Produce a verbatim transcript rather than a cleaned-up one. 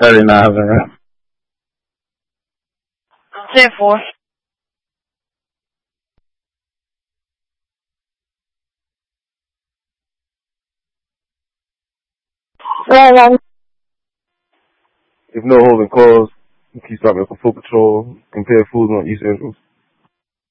thirty-nine, man. ten four. Well, um, If no holding calls, keep stopping for full patrol. Compare fools on East Central.